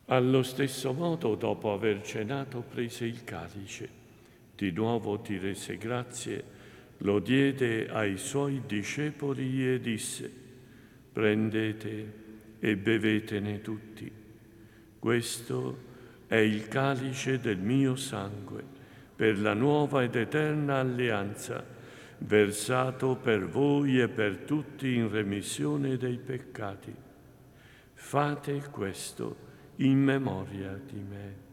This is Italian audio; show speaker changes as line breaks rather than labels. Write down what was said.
Allo stesso modo, dopo aver cenato, prese il calice, di nuovo ti rese grazie, lo diede ai suoi discepoli e disse: prendete e bevetene tutti. Questo è il calice del mio sangue, per la nuova ed eterna alleanza, versato per voi e per tutti in remissione dei peccati. Fate questo in memoria di me.